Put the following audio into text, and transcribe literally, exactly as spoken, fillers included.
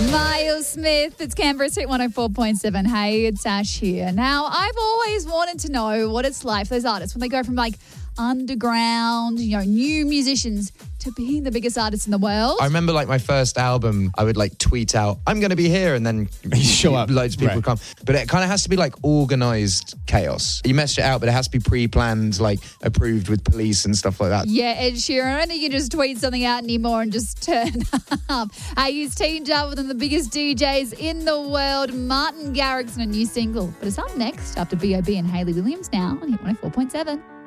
Miles Smith, it's Canberra's Hit one oh four point seven. Hey, it's Ash here. Now, I've always wanted to know what it's like for those artists when they go from like underground, you know, new musicians to being the biggest artist in the world. I remember like my first album, I would like tweet out, I'm going to be here, and then you show up. Loads of people Right. come. But it kind of has to be like organised chaos. You message it out, but it has to be pre-planned, like approved with police and stuff like that. Yeah, Ed Sheeran, I don't think you can just tweet something out anymore and just turn up. Hey, he's teamed up with one of the biggest D Js in the world, Martin Garrix, and a new single. But it's up next after B O B and Hayley Williams now on Hit one oh four point seven.